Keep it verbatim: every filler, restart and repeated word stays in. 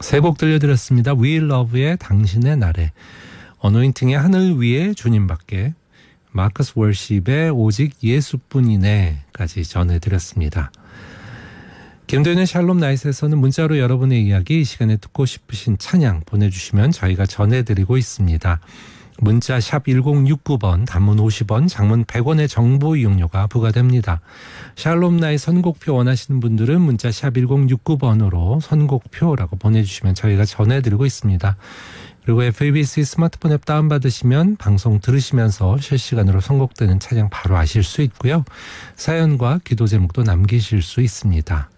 세 곡 들려드렸습니다. We Love의 당신의 날에, 어노인팅의 하늘 위에 주님밖에, 마커스 월십의 오직 예수뿐이네까지 전해드렸습니다. 김도현의 샬롬 나잇에서는 문자로 여러분의 이야기, 이 시간에 듣고 싶으신 찬양 보내주시면 저희가 전해드리고 있습니다. 문자 샵 일공육구 번, 단문 오십 원, 장문 백 원의 정보 이용료가 부과됩니다. 샬롬 나잇 선곡표 원하시는 분들은 문자 샵 일공육구 번으로 선곡표라고 보내주시면 저희가 전해드리고 있습니다. 그리고 에프에이비씨 스마트폰 앱 다운받으시면 방송 들으시면서 실시간으로 선곡되는 찬양 바로 아실 수 있고요. 사연과 기도 제목도 남기실 수 있습니다.